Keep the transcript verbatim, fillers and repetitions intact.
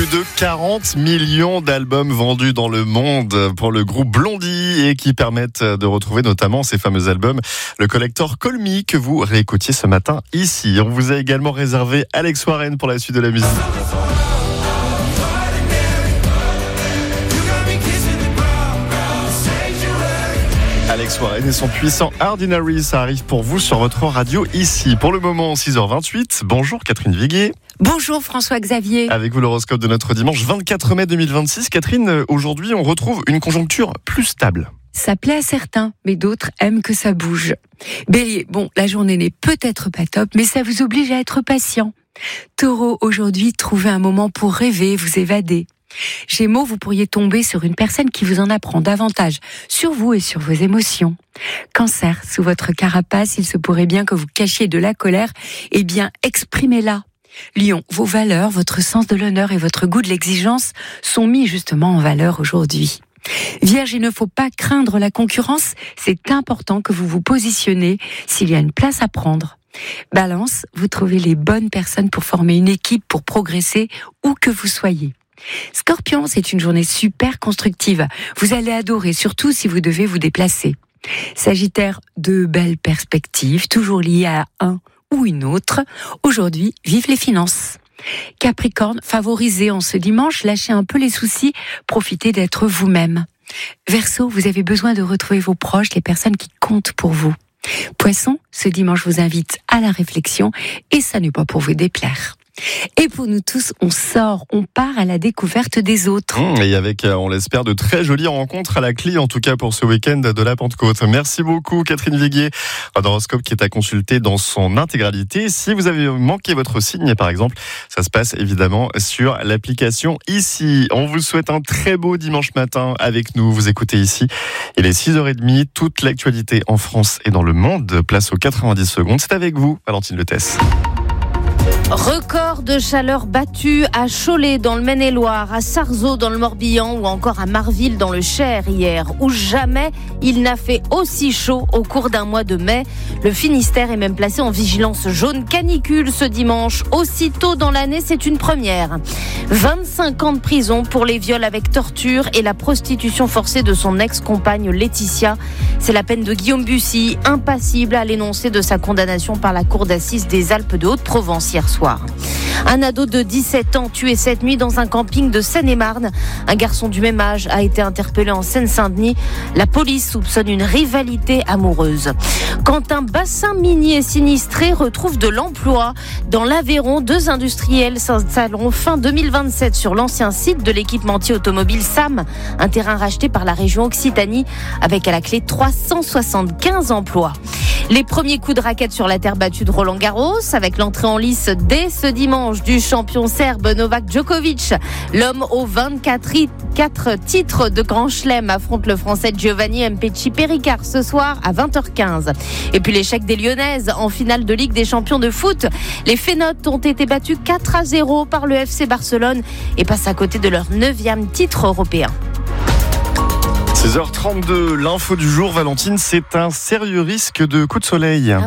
de quarante millions d'albums vendus dans le monde pour le groupe Blondie et qui permettent de retrouver notamment ces fameux albums, le collector Call Me que vous réécoutiez ce matin ici. On vous a également réservé Alex Warren pour la suite de la musique. Alex Warren et son puissant Ordinary, ça arrive pour vous sur votre radio ici. Pour le moment, six heures vingt-huit. Bonjour Catherine Viguier. Bonjour François-Xavier. Avec vous l'horoscope de notre dimanche vingt-quatre mai deux mille vingt-six. Catherine, aujourd'hui on retrouve une conjoncture plus stable. Ça plaît à certains, mais d'autres aiment que ça bouge. Bélier, bon, la journée n'est peut-être pas top, mais ça vous oblige à être patient. Taureau, aujourd'hui, trouvez un moment pour rêver, vous évader. Gémeaux, vous pourriez tomber sur une personne qui vous en apprend davantage sur vous et sur vos émotions. Cancer, sous votre carapace, il se pourrait bien que vous cachiez de la colère, eh bien, exprimez-la. Lion, vos valeurs, votre sens de l'honneur et votre goût de l'exigence sont mis justement en valeur aujourd'hui. Vierge, il ne faut pas craindre la concurrence, c'est important que vous vous positionnez s'il y a une place à prendre. Balance, vous trouvez les bonnes personnes pour former une équipe, pour progresser, où que vous soyez. Scorpion, c'est une journée super constructive. Vous allez adorer, surtout si vous devez vous déplacer. Sagittaire, de belles perspectives, toujours liées à un ou une autre. Aujourd'hui, vive les finances. Capricorne, favorisez en ce dimanche, lâchez un peu les soucis, profitez d'être vous-même. Verseau, vous avez besoin de retrouver vos proches, les personnes qui comptent pour vous. Poisson, ce dimanche vous invite à la réflexion et ça n'est pas pour vous déplaire. Et pour nous tous, on sort, on part à la découverte des autres. Mmh, et avec, on l'espère, de très jolies rencontres à la clé, en tout cas pour ce week-end de la Pentecôte. Merci beaucoup Catherine Viguier. Un horoscope qui est à consulter dans son intégralité. Si vous avez manqué votre signe, par exemple, ça se passe évidemment sur l'application ici. On vous souhaite un très beau dimanche matin avec nous. Vous écoutez ici. Il est six heures trente, toute l'actualité en France et dans le monde. Place aux quatre-vingt-dix secondes. C'est avec vous, Valentine Letès. Record de chaleur battu à Cholet dans le Maine-et-Loire, à Sarzeau dans le Morbihan ou encore à Marville dans le Cher hier, où jamais il n'a fait aussi chaud au cours d'un mois de mai. Le Finistère est même placé en vigilance jaune canicule ce dimanche. Aussitôt dans l'année, c'est une première. vingt-cinq ans de prison pour les viols avec torture et la prostitution forcée de son ex-compagne Laetitia. C'est la peine de Guillaume Bussy, impassible à l'énoncé de sa condamnation par la cour d'assises des Alpes de Haute-Provence hier soir. Un ado de dix-sept ans tué cette nuit dans un camping de Seine-et-Marne. Un garçon du même âge a été interpellé en Seine-Saint-Denis. La police soupçonne une rivalité amoureuse. Quand un bassin minier sinistré retrouve de l'emploi, dans l'Aveyron, deux industriels s'installeront fin deux mille vingt-sept sur l'ancien site de l'équipementier automobile S A M, un terrain racheté par la région Occitanie, avec à la clé trois cent soixante-quinze emplois. Les premiers coups de raquette sur la terre battue de Roland Garros, avec l'entrée en lice dès ce dimanche du champion serbe Novak Djokovic. L'homme aux vingt-quatre titres de Grand Chelem affronte le français Giovanni Mpetshi Perricard ce soir à vingt heures quinze. Et puis l'échec des Lyonnaises en finale de Ligue des champions de foot. Les Fénotes ont été battus quatre à zéro par le F C Barcelone et passent à côté de leur neuvième titre européen. seize heures trente-deux, l'info du jour, Valentine, c'est un sérieux risque de coup de soleil. Ah